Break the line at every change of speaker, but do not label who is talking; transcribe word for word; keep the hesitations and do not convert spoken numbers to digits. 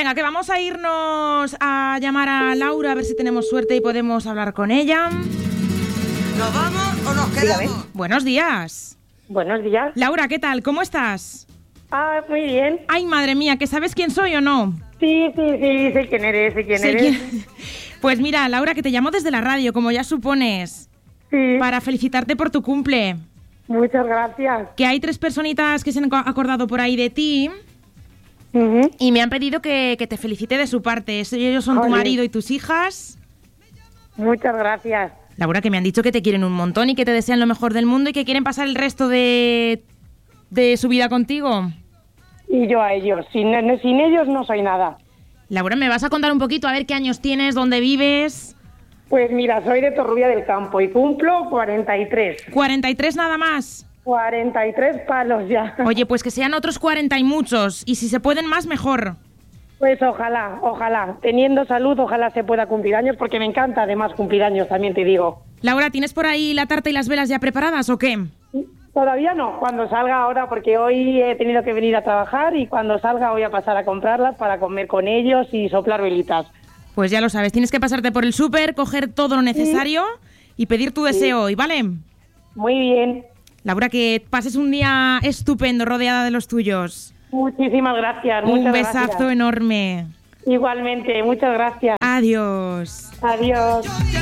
Venga, que vamos a irnos a llamar a Laura a ver si tenemos suerte y podemos hablar con ella.
¿Nos vamos o nos quedamos?
Dígame.
Buenos días.
Buenos días.
Laura, ¿qué tal? ¿Cómo estás?
Ah, muy bien.
Ay, madre mía, ¿que sabes quién soy o no?
Sí, sí, sí, sé quién eres, sé quién
Sé
eres.
quién- Pues mira, Laura, que te llamo desde la radio, como ya supones,
Sí,
para felicitarte por tu cumple.
muchas gracias.
Que hay tres personitas que se han co- acordado por ahí de ti
Ujú.
y me han pedido que, que te felicite de su parte. Ellos son tu
Jolín.
marido y tus hijas.
Muchas gracias.
Laura, que me han dicho que te quieren un montón y que te desean lo mejor del mundo y que quieren pasar el resto de, de su vida contigo.
Y yo a ellos. Sin, no- sin ellos no soy nada.
Laura, ¿me vas a contar un poquito a ver qué años tienes, dónde vives?
Pues mira, soy de Torrubia del Campo y cumplo cuarenta y tres.
cuarenta y tres nada más.
cuarenta y tres palos ya.
Oye, pues que sean otros cuarenta y muchos. Y si se pueden más, mejor.
Pues ojalá, ojalá. Teniendo salud, ojalá se pueda cumplir años, porque me encanta además cumplir años, también te digo.
Laura, ¿tienes por ahí la tarta y las velas ya preparadas o qué?
Todavía no, cuando salga ahora, porque hoy he tenido que venir a trabajar y cuando salga voy a pasar a comprarlas para comer con ellos y soplar velitas.
Pues ya lo sabes, tienes que pasarte por el súper, coger todo lo necesario y pedir tu deseo hoy, ¿vale?
Muy bien,
Laura, que pases un día estupendo rodeada de los tuyos.
muchísimas gracias.
Un
muchas
besazo
gracias.
enorme.
Igualmente, muchas gracias.
Adiós.
Adiós.